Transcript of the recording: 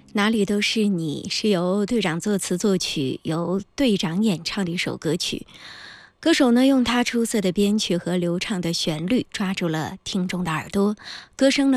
哪里都是你是由队长作词作曲，由队长演唱的一首歌曲。歌手呢，用他出色的编曲和流畅的旋律抓住了听众的耳朵，歌声呢